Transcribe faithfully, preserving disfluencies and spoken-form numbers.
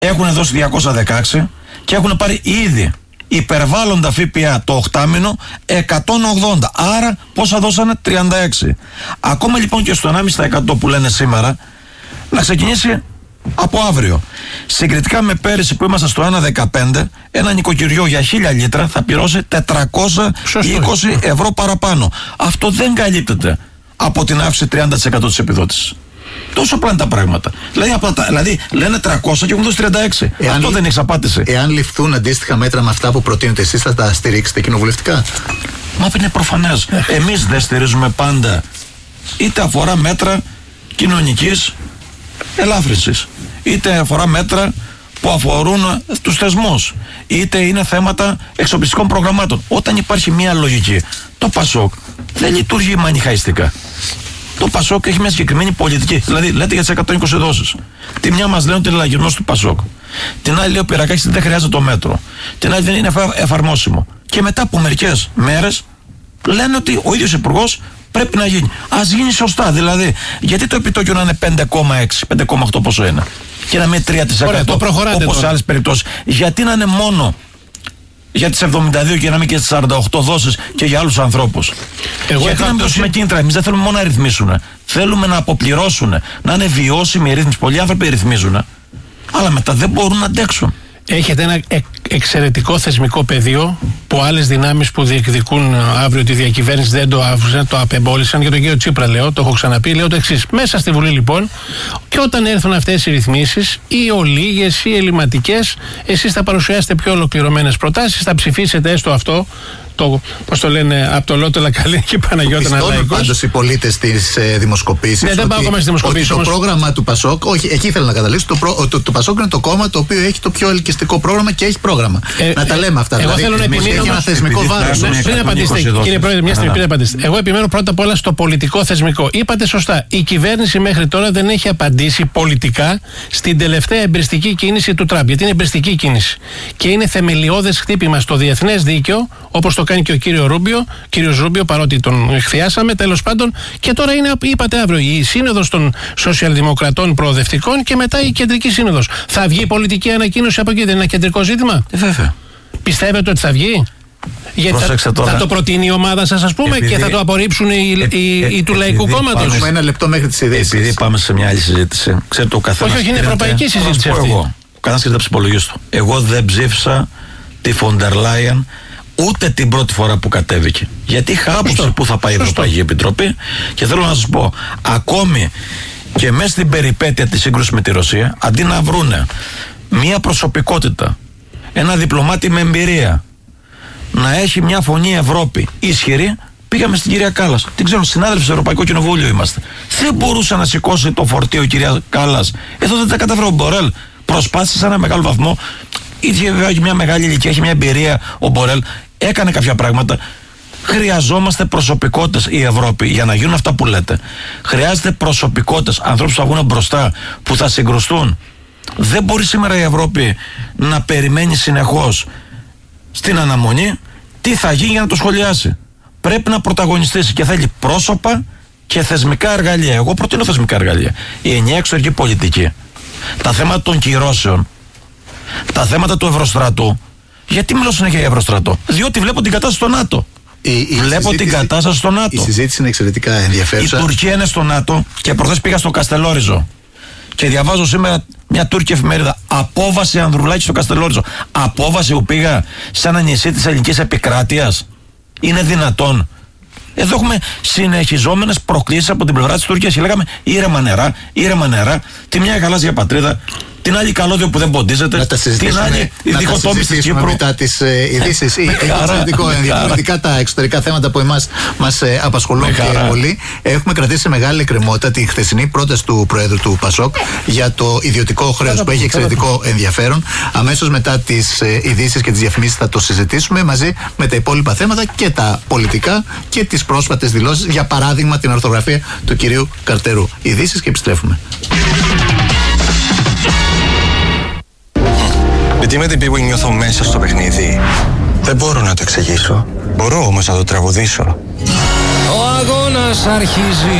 έχουν δώσει διακόσια δεκαέξι και έχουν πάρει ήδη υπερβάλλοντα ΦΠΑ το οκτάμηνο εκατόν ογδόντα. Άρα πόσα δώσανε? τριάντα έξι. Ακόμα λοιπόν και στο ενάμιση τοις εκατό που λένε σήμερα να ξεκινήσει από αύριο. Συγκριτικά με πέρυσι που είμαστε στο ένα κόμμα δεκαπέντε, ένα νοικοκυριό για χίλια λίτρα θα πληρώσει τετρακόσια είκοσι ευρώ παραπάνω. Αυτό δεν καλύπτεται από την αύξηση τριάντα τοις εκατό της επιδότησης. Τόσο απλά είναι τα πράγματα. Δηλαδή, απλά, δηλαδή λένε τριακόσια και έχουν δώσει τριάντα έξι. Εάν, αυτό δεν έχει απάντηση. Εάν ληφθούν αντίστοιχα μέτρα με αυτά που προτείνετε εσείς, θα τα στηρίξετε κοινοβουλευτικά? Μα είναι προφανές. Εμείς δεν στηρίζουμε πάντα, είτε αφορά μέτρα κοινωνικής ελάφρυνσης, είτε αφορά μέτρα που αφορούν τους θεσμούς, είτε είναι θέματα εξοπλιστικών προγραμμάτων. Όταν υπάρχει μια λογική, το ΠΑΣΟΚ δεν λειτουργεί μανιχαϊστικά. Το ΠΑΣΟΚ έχει μια συγκεκριμένη πολιτική. Δηλαδή, λέτε για τις εκατόν είκοσι δόσεις. Τη μια μας λένε ότι είναι λαγισμός του ΠΑΣΟΚ. Την άλλη λέει ο Πυρακάκης δεν χρειάζεται το μέτρο. Την άλλη δεν είναι εφαρμόσιμο. Και μετά από μερικές μέρες λένε ότι ο ίδιος υπουργός πρέπει να γίνει. Ας γίνει σωστά. Δηλαδή, γιατί το επιτόκιο να είναι πέντε κόμμα έξι, πέντε κόμμα οκτώ πόσο είναι, και να μην τρία τοις εκατό όπως σε άλλες περιπτώσεις? Γιατί να είναι μόνο για τις εβδομήντα δύο και να μην και τις σαράντα οκτώ δόσεις και για άλλους ανθρώπους? Εγώ Γιατί να μην δώσουμε κίνητρα? Εμείς δεν θέλουμε μόνο να ρυθμίσουν. Θέλουμε να αποπληρώσουν, να είναι βιώσιμη η ρύθμιση. Πολλοί άνθρωποι ρυθμίζουν, αλλά μετά δεν μπορούν να αντέξουν. Έχετε ένα ε, εξαιρετικό θεσμικό πεδίο που άλλες δυνάμεις που διεκδικούν αύριο τη διακυβέρνηση δεν το άφησαν, το απεμπόλησαν. Για τον κύριο Τσίπρα λέω, το έχω ξαναπεί, λέω το εξής. Μέσα στη Βουλή λοιπόν, και όταν έρθουν αυτές οι ρυθμίσεις, ή ολίγες ή ελληματικές, εσείς θα παρουσιάσετε πιο ολοκληρωμένες προτάσεις, θα ψηφίσετε έστω αυτό. Το, πώς το λένε, από το Λότο Λακαλή και Παναγιώτα Ναλαϊκός. Πιστώνουν πάντως οι πολίτες στις ε, δημοσκοπήσεις. Ναι, δεν πάω ακόμα στις δημοσκοπήσεις. Το πρόγραμμα του ΠΑΣΟΚ, όχι, εκεί ήθελα να καταλήξω. Το, προ, το, το ΠΑΣΟΚ είναι το κόμμα το οποίο έχει το πιο ελκυστικό πρόγραμμα και έχει πρόγραμμα. Ε, να τα λέμε αυτά. Εγώ δηλαδή, θέλω να επιμείνω. Έχει ένα θεσμικό βάρος. Πριν απαντήσετε, κύριε Πρόεδρε, μια στιγμή πριν απαντήσετε. Εγώ επιμένω πρώτα απ' όλα στο πολιτικό θεσμικό. Είπατε σωστά. Η κυβέρνηση μέχρι τώρα δεν έχει απαντήσει πολιτικά στην τελευταία εμπριστική κίνηση του Τραμπ. Γιατί είναι εμπριστική κίνηση. Και είναι θεμελιώδες χτύπημα στο διεθνές δίκαιο, όπως το κάνει και ο κύριο Ρούμπιο. Κύριος Ρούμπιο, παρότι τον εκθιάσαμε, τέλος πάντων, και τώρα είναι, είπατε αύριο, η σύνοδος των σοσιαλδημοκρατών προοδευτικών και μετά η κεντρική σύνοδος. Θα βγει πολιτική ανακοίνωση από εκεί, δεν είναι ένα κεντρικό ζήτημα? Ε, βέβαια. Πιστεύετε ότι θα βγει? Γιατί θα, θα το προτείνει η ομάδα σας, ας πούμε, επειδή, και θα το απορρίψουν οι, ε, οι, οι, οι του Λαϊκού Κόμματος? Έχουμε ένα λεπτό μέχρι τις ιδέες. Επειδή πάμε σε μια άλλη συζήτηση. Ξέρετε, ο καθένας. Όχι, όχι, είναι ευρωπαϊκή συζήτηση αυτή. Εγώ. Ο καθένας και τα ψυχολογίες του. Εγώ δεν ψήφισα τη Φοντερ Λάιεν ούτε την πρώτη φορά που κατέβηκε. Γιατί είχα άποψη που θα πάει η Ευρωπαϊκή Επιτροπή, και θέλω να σας πω, ακόμη και μέσα στην περιπέτεια της σύγκρουσης με τη Ρωσία, αντί να βρούνε μια προσωπικότητα, ένα διπλωμάτη με εμπειρία, να έχει μια φωνή Ευρώπη ισχυρή, πήγαμε στην κυρία Κάλλας. Την ξέρω, συνάδελφοι στο Ευρωπαϊκό Κοινοβούλιο είμαστε. Δεν μπορούσε να σηκώσει το φορτίο η κυρία Κάλλας. Εδώ δεν τα καταφέρω. Ο Μπορέλ προσπάθησε σε ένα μεγάλο βαθμό. Είχε βέβαια μια μεγάλη ηλικία, έχει μια εμπειρία ο Μπορέλ. Έκανε κάποια πράγματα. Χρειαζόμαστε προσωπικότητες η Ευρώπη για να γίνουν αυτά που λέτε. Χρειάζεται προσωπικότητες, ανθρώπους που θα βγουν μπροστά, που θα συγκρουστούν. Δεν μπορεί σήμερα η Ευρώπη να περιμένει συνεχώς στην αναμονή τι θα γίνει για να το σχολιάσει. Πρέπει να πρωταγωνιστήσει και θέλει πρόσωπα και θεσμικά εργαλεία. Εγώ προτείνω θεσμικά εργαλεία. Η ενιαία εξωτερική πολιτική, τα θέματα των κυρώσεων, τα θέματα του Ευρωστρατού. Γιατί μιλώ συνέχεια για Ευρωστρατό? Διότι βλέπω την κατάσταση στο ΝΑΤΟ. Η, η βλέπω την κατάσταση στο ΝΑΤΟ. Η συζήτηση είναι εξαιρετικά ενδιαφέρουσα. Η Τουρκία είναι στο ΝΑΤΟ και προχθές πήγα στο Καστελόριζο και διαβάζω σήμερα μια τουρκική εφημερίδα. Απόβαση Ανδρουλάκη στο Καστελόριζο. Απόβαση που πήγα σε ένα νησί της ελληνικής επικράτειας. Είναι δυνατόν? Εδώ έχουμε συνεχιζόμενες προκλήσεις από την πλευρά της Τουρκίας και λέγαμε ήρεμα νερά, ήρεμα νερά. Τη μια γαλάζια πατρίδα, την άλλη καλώδιο που δεν ποντίζεται, να τα την άλλη η διχοτόμηση της Κύπρου. Μετά τις ε, ειδήσεις. Είναι εξαιρετικό, διαφορετικά τα εξωτερικά θέματα που εμάς μας ε, απασχολούν και πολύ. Έχουμε κρατήσει σε μεγάλη εκκρεμότητα τη χθεσινή πρόταση του Προέδρου του ΠΑΣΟΚ για το ιδιωτικό χρέος που έχει εξαιρετικό ενδιαφέρον. Αμέσως μετά τις ε, ειδήσεις και τις διαφημίσεις θα το συζητήσουμε μαζί με τα υπόλοιπα θέματα και τα πολιτικά και τις πρόσφατες δηλώσεις, για παράδειγμα την ορθογραφία του κυρίου Καρτερού. Ειδήσεις και επιστρέφουμε. Γιατί με την πίγου νιώθω μέσα στο παιχνίδι. Δεν μπορώ να το εξηγήσω. Μπορώ όμως να το τραγουδήσω. Ο αγώνας αρχίζει.